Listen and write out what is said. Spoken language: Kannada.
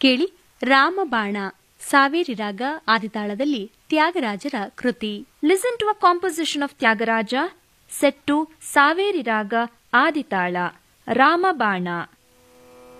ಕೇಳಿ ರಾಮಬಾಣ ಸಾವೇರಿ ರಾಗ ಆದಿತಾಳದಲ್ಲಿ ತ್ಯಾಗರಾಜರ ಕೃತಿ. Listen to a composition of Tyagaraja set to Saveri ರಾಗ ಆದಿತಾಳ ರಾಮಬಾಣ.